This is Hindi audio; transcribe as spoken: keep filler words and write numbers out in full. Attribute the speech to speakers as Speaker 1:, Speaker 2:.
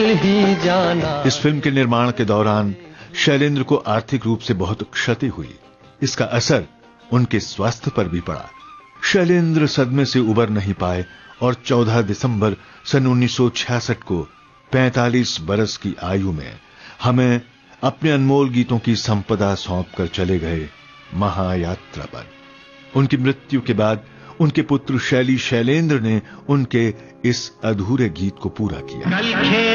Speaker 1: ही जाना।
Speaker 2: इस फिल्म के निर्माण के दौरान शैलेंद्र को आर्थिक रूप से बहुत क्षति हुई। इसका असर उनके स्वास्थ्य पर भी पड़ा। शैलेंद्र सदमे से उबर नहीं पाए और चौदह दिसंबर सन उन्नीस सौ छियासठ को पैंतालीस बरस की आयु में हमें अपने अनमोल गीतों की संपदा सौंपकर चले गए महायात्रा पर। उनकी मृत्यु के बाद उनके पुत्र शैली शैलेंद्र ने उनके इस अधूरे गीत को पूरा किया।